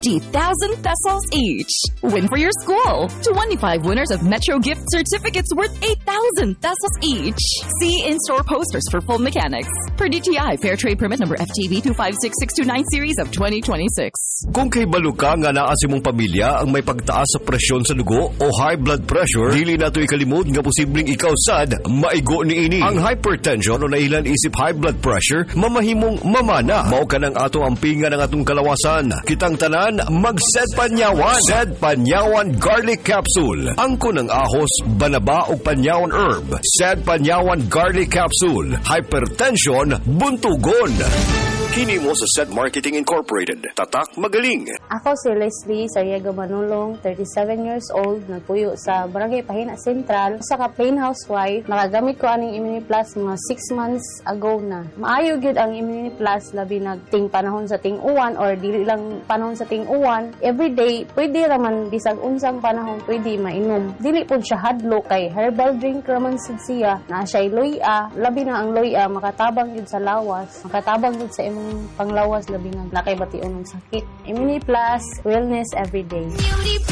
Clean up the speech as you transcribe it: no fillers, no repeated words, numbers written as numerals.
50,000 pesos each. Win for your school. 25 winners of Metro gift certificates worth 8,000 pesos each. See in-store posters for full mechanics. Per DTI Fair Trade Permit number FTV 256629 series of 2026. Kung kay baluka nga naa si mong pamilya ang may pagtaas sa presyon sa dugo o high blood pressure, dili nato ikalimot nga posibleng ikaw sad maigo ni ini. Ang hypertension o nailan isip high blood pressure mamahimong mamana. Mao ka ng atong ampingan ng atong kalawasan. Kitang tanan mag-Sed Panyawan. Sed Panyawan Garlic Capsule. Angko ng ahos, banaba o panyawan herb. Sed Panyawan Garlic Capsule. Hypertension, buntugon. Kini mo sa Sed Marketing Incorporated. Tatak magaling. Ako si Leslie Sariaga Manulong, 37 years old, nagpuyo sa Barangay Pahina Central. Sa ka-plain housewife, nakagamit ko aning Immunity Plus mga 6 months ago na. Maayo gyud ang Immunity Plus labi nagting panahon sa ting uwan or dili lang panahon sa ting uwan. Every day, pwede raman bisag unsang panahon pwede mainom. Dili pud siya hadlo kay herbal drink raman sad siya. Na siya loya, labi na ang loya makatabang gyud sa lawas, makatabang gyud sa imong panglawas labi nga nakay bation ng sakit. Immunity Plus, wellness every day.